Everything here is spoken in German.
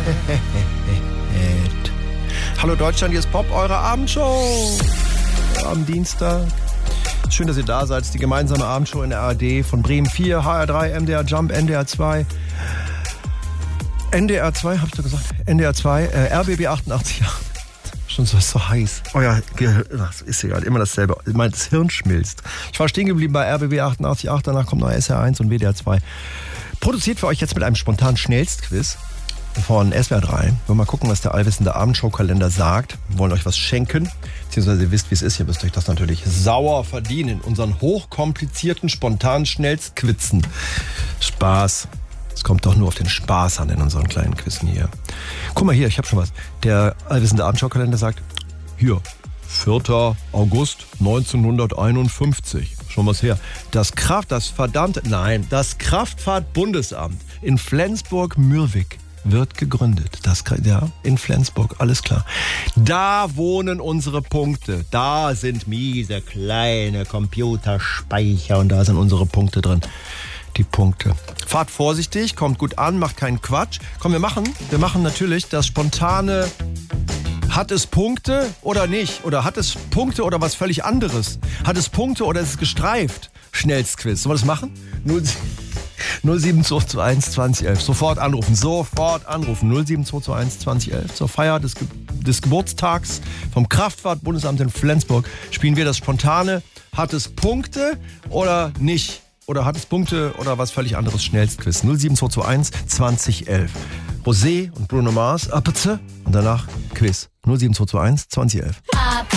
Hallo Deutschland, hier ist Pop, eure Abendshow am Dienstag. Schön, dass ihr da seid. Es ist die gemeinsame Abendshow in der ARD von Bremen 4, HR3, MDR Jump, NDR 2. NDR 2, hab ich doch gesagt? NDR 2, RBB 88. Schon so heiß. Euer Gehirn, das ist egal, immer dasselbe. Das Hirn schmilzt. Ich war stehen geblieben bei RBB 88.8, danach kommt noch SR1 und WDR 2. Produziert für euch jetzt mit einem spontanen Schnellstquiz von SWR 3. Wir wollen mal gucken, was der allwissende Abendshow-Kalender sagt. Wir wollen euch was schenken, beziehungsweise ihr wisst, wie es ist. Ihr müsst euch das natürlich sauer verdienen. Unseren hochkomplizierten, spontanen Schnellstquizen. Spaß. Es kommt doch nur auf den Spaß an in unseren kleinen Quizzen hier. Guck mal hier, ich habe schon was. Der allwissende Abendshow-Kalender sagt, hier, 4. August 1951. Schon was her. Das Kraftfahrtbundesamt in Flensburg-Mürwik wird gegründet. In Flensburg, alles klar. Da wohnen unsere Punkte. Da sind miese kleine Computerspeicher und da sind unsere Punkte drin. Die Punkte. Fahrt vorsichtig, kommt gut an, macht keinen Quatsch. Komm, wir machen natürlich das spontane hat es Punkte oder nicht? Oder hat es Punkte oder was völlig anderes? Hat es Punkte oder ist es gestreift? Schnellstquiz. Sollen wir das machen? 07221 2011. Sofort anrufen. 07221 2011. Zur Feier des Geburtstags vom Kraftfahrtbundesamt in Flensburg spielen wir das spontane hat es Punkte oder nicht? Oder hat es Punkte oder was völlig anderes? Schnellstquiz. 07221 2011. Rosé und Bruno Mars, Apetze und danach Quiz. 07221 2011.